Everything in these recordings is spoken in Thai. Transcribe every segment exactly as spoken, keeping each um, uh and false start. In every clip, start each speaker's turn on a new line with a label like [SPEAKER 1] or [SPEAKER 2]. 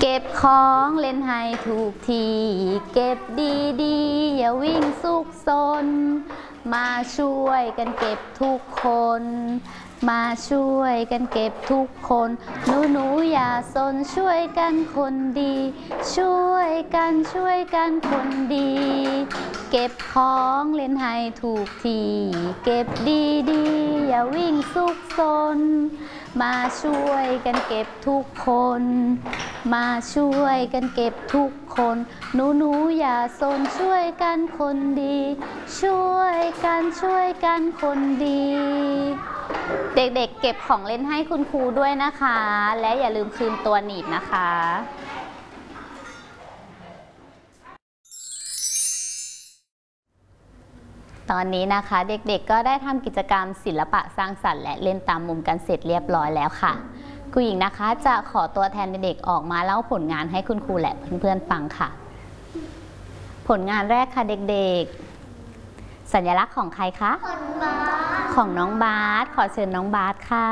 [SPEAKER 1] เก็บของเล่นให้ถูกที่เก็บดีๆอย่าวิ่งซุกซนมาช่วยกันเก็บทุกคนมาช่วยกันเก็บทุกคนหนูหนูอย่าซนช่วยกันคนดีช่วยกันช่วยกันคนดีเก็บของเล่นให้ถูกที่เก็บดีๆอย่าวิ่งซุกซนมาช่วยกันเก็บทุกคนมาช่วยกันเก็บทุกคนหนูหนูอย่าซนช่วยกันคนดีช่วยกันช่วยกันคนดีเด็กๆ เเก็บของเล่นให้คุณครูด้วยนะคะและอย่าลืมคืนตัวหนีบนะคะตอนนี้นะคะเด็กๆก็ได้ทำกิจกรรมศิลปะสร้างสรรค์และเล่นตามมุมกันเสร็จเรียบร้อยแล้วค่ะครูหญิงนะคะจะขอตัวแทนเด็กๆออกมาเล่าผลงานให้คุณครูและเพื่อนๆฟังค่ะผลงานแรกค่ะเด็กๆสัญลักษณ์ของใครคะของน้องบาสขอเชิญน้องบาสค่ะ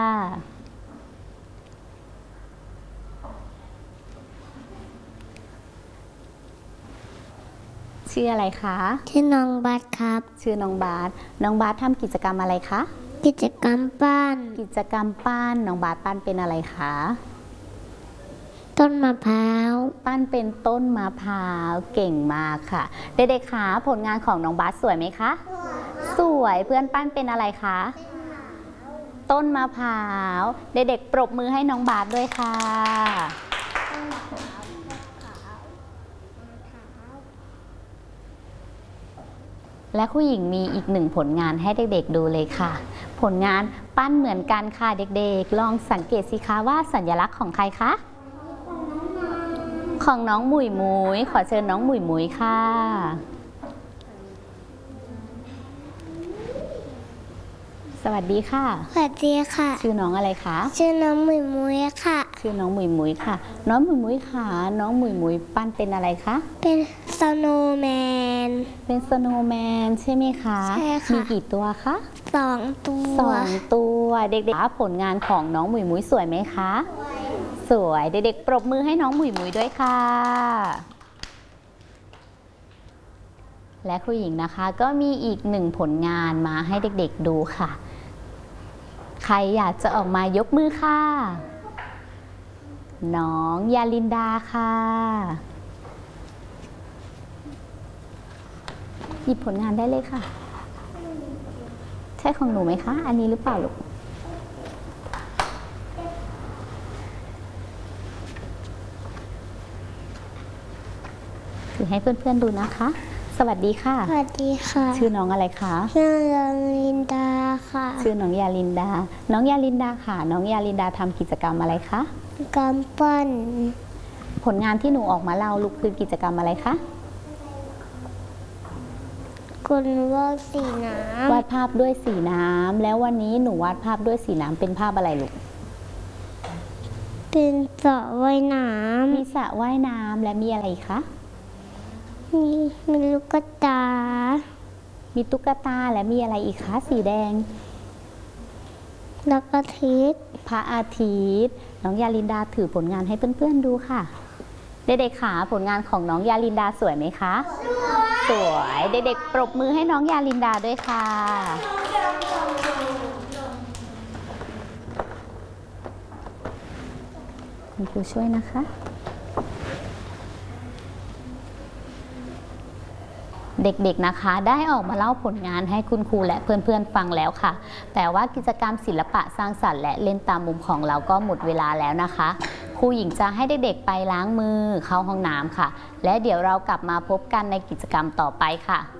[SPEAKER 1] ชื่ออะไรคะ
[SPEAKER 2] ชื่อน้องบาสครับ
[SPEAKER 1] ชื่อน้องบาสน้องบาสทำกิจกรรมอะไรคะ
[SPEAKER 2] กิจกรรมปั้น
[SPEAKER 1] กิจกรรมปั้นน้องบาสปั้นเป็นอะไรคะ
[SPEAKER 2] ต้นมะพร้าว
[SPEAKER 1] ปั้นเป็นต้นมะพร้าวเก่งมากค่ะเด็กๆคะผลงานของน้องบาสสวยไหมคะสวยเพื่อนปั้นเป็นอะไรคะต้นมะพร้าวเด็กๆปรบมือให้น้องบาสด้วยค่ะและครูหญิงมีอีกหนึ่งผลงานให้เด็กๆดูเลยค่ะผลงานปั้นเหมือนกันค่ะเด็กๆลองสังเกตสิคะว่าสัญลักษณ์ของใครคะของน้องหมุยหมุยขอเชิญน้องหมุยหมุยค่ะสวัสดีค่ะ
[SPEAKER 2] สวัสดีค่ะ
[SPEAKER 1] ชื่อน้องอะไรคะ
[SPEAKER 2] ชื่อน้องหมุยหมุยค่ะ
[SPEAKER 1] ชื่อน้องหมุยหมุยค่ะน้องหมุยหมุยค่ะน้องหมุยหมุยปั้นเป็นอะไรคะ
[SPEAKER 2] เป็นสโนว์แมน
[SPEAKER 1] เป็นสโนว์แมนใช่ไหมคะ
[SPEAKER 2] ใช่ค่ะ
[SPEAKER 1] มีกี่ตัวคะ
[SPEAKER 2] สองตัว
[SPEAKER 1] สองตัวเด็กๆผลงานของน้องหมุยหมุยสวยไหมคะสวยเด็กๆปรบมือให้น้องหมุยหมุยด้วยค่ะและครูหญิงนะคะก็มีอีกหนึ่งผลงานมาให้เด็กๆดูค่ะใครอยากจะออกมายกมือค่ะน้องยาลินดาค่ะหยิบผลงานได้เลยค่ะใช่ของหนูไหมคะอันนี้หรือเปล่าลูกถือให้เพื่อนๆดูนะคะสวัสดีค่ะ
[SPEAKER 2] สวัสดีค่ะ
[SPEAKER 1] ชื่อน้องอะไรคะ
[SPEAKER 2] ชื่อยาลินดาค่ะ
[SPEAKER 1] ชื่อน้องยาลินดาน้องยาลินดาค่ะน้องยาลินดาทำกิจกรรมอะไรคะ
[SPEAKER 2] กรรมปั้น
[SPEAKER 1] ผลงานที่หนูออกมาเล่าลูกคือกิจกรรมอะไรคะ
[SPEAKER 2] คุณวาดสีน้ำ
[SPEAKER 1] วาดภาพด้วยสีน้ำแล้ววันนี้หนูวาดภาพด้วยสีน้ำเป็นภาพอะไรลูก
[SPEAKER 2] เป็นสระว่ายน้ำ
[SPEAKER 1] มีสระว่ายน้ำและมีอะไรคะ
[SPEAKER 2] มีมีลูกตา
[SPEAKER 1] มีตุ๊กตาและมีอะไรอีกคะสีแดง
[SPEAKER 2] พระอาทิตย์
[SPEAKER 1] พระอาทิตย์น้องยาลินดาถือผลงานให้เพื่อนๆดูค่ะเด็กๆค่ะผลงานของน้องยาลินดาสวยไหมคะสวยเด็กๆปรบมือให้น้องยาลินดาด้วยค่ะคุณครูช่วยนะคะเด็กๆนะคะได้ออกมาเล่าผลงานให้คุณครูและเพื่อนๆฟังแล้วค่ะแต่ว่ากิจกรรมศิลปะสร้างสรรค์และเล่นตามมุมของเราก็หมดเวลาแล้วนะคะครูหญิงจะให้เด็กๆไปล้างมือเข้าห้องน้ำค่ะและเดี๋ยวเรากลับมาพบกันในกิจกรรมต่อไปค่ะ